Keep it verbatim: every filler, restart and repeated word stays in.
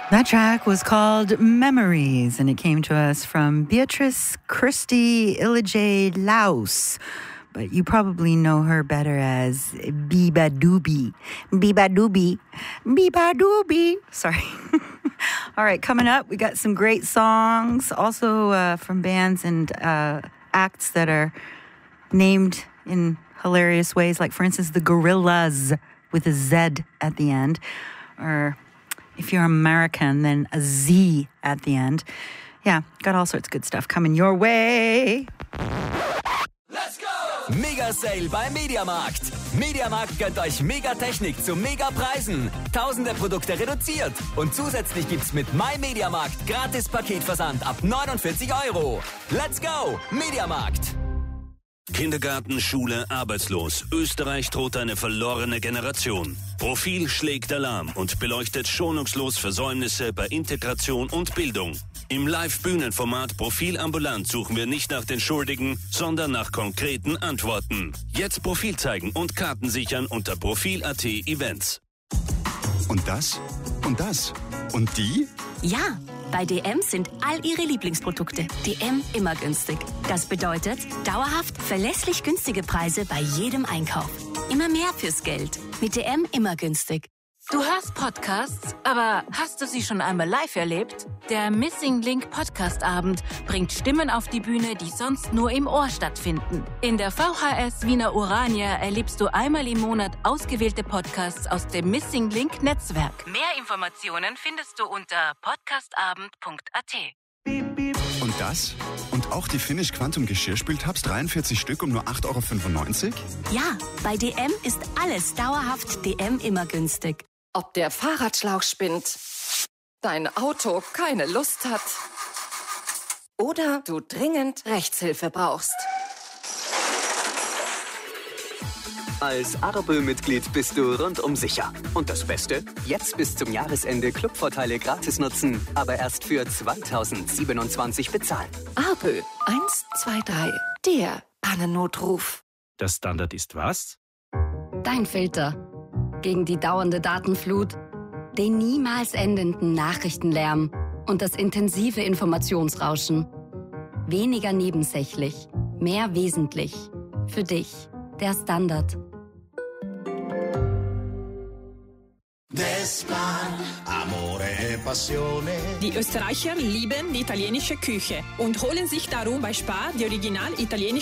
That track was called Memories, and it came to us from Beatrice Christie Illige Laus. But you probably know her better as Biba Doobie. Biba Doobie. Biba Doobie. Sorry. All right, coming up, we got some great songs, also uh, from bands and uh, acts that are named in hilarious ways, like, for instance, the Gorillaz with a Z at the end, or if you're American, then a Z at the end. Yeah, got all sorts of good stuff coming your way. Let's go! Mega Sale bei Mediamarkt. Mediamarkt gönnt euch Megatechnik zu Megapreisen. Tausende Produkte reduziert. Und zusätzlich gibt's mit MyMediamarkt gratis Paketversand ab neunundvierzig Euro. Let's go! Mediamarkt. Kindergarten, Schule, arbeitslos. Österreich droht eine verlorene Generation. Profil schlägt Alarm und beleuchtet schonungslos Versäumnisse bei Integration und Bildung. Im Live-Bühnenformat Profil ambulant suchen wir nicht nach den Schuldigen, sondern nach konkreten Antworten. Jetzt Profil zeigen und Karten sichern unter Profil punkt at Events. Und das? Und das? Und die? Ja, bei D M sind all ihre Lieblingsprodukte D M immer günstig. Das bedeutet dauerhaft verlässlich günstige Preise bei jedem Einkauf. Immer mehr fürs Geld. Mit D M immer günstig. Du hörst Podcasts, aber hast du sie schon einmal live erlebt? Der Missing Link Podcast Abend bringt Stimmen auf die Bühne, die sonst nur im Ohr stattfinden. In der V H S Wiener Urania erlebst du einmal im Monat ausgewählte Podcasts aus dem Missing Link Netzwerk. Mehr Informationen findest du unter podcastabend punkt at. Und das? Und auch die Finish Quantum Geschirrspültabs, dreiundvierzig Stück um nur acht Euro fünfundneunzig? Ja, bei D M ist alles dauerhaft D M immer günstig. Ob der Fahrradschlauch spinnt, dein Auto keine Lust hat oder du dringend Rechtshilfe brauchst. Als Arbö-Mitglied bist du rundum sicher. Und das Beste? Jetzt bis zum Jahresende Clubvorteile gratis nutzen, aber erst für zweitausendsiebenundzwanzig bezahlen. Arbö eins zwei drei, der Pannennotruf. Der Standard ist was? Dein Filter. Gegen die dauernde Datenflut, den niemals endenden Nachrichtenlärm und das intensive Informationsrauschen. Weniger nebensächlich, mehr wesentlich. Für dich, der Standard. Die Österreicher lieben die italienische Küche und holen sich darum bei Spar die original italienische